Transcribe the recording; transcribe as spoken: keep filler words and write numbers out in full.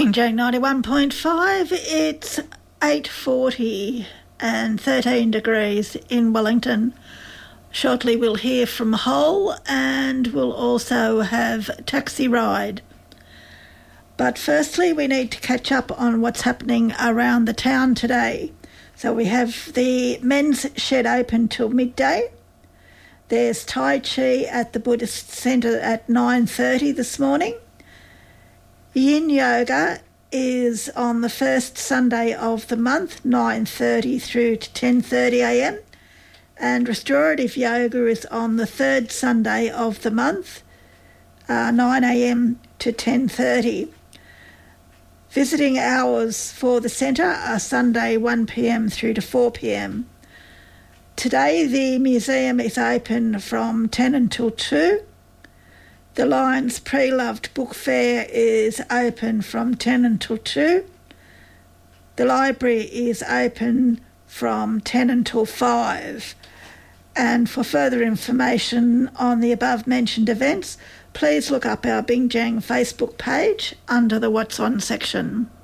Bingjang ninety-one point five, it's eight forty and thirteen degrees in Wellington. Shortly we'll hear from Hull and we'll also have Taxi Ride. But firstly we need to catch up on what's happening around the town today. So we have the men's shed open till midday. There's Tai Chi at the Buddhist Centre at nine thirty this morning. Yin Yoga is on the first Sunday of the month, nine thirty through to ten thirty a m, and Restorative Yoga is on the third Sunday of the month, uh, nine a m to ten thirty. Visiting hours for the centre are Sunday one p m through to four p m. Today the museum is open from ten until two. The Lions Pre-Loved Book Fair is open from ten until two. The library is open from ten until five. And for further information on the above-mentioned events, please look up our Bingjang Facebook page under the What's On section.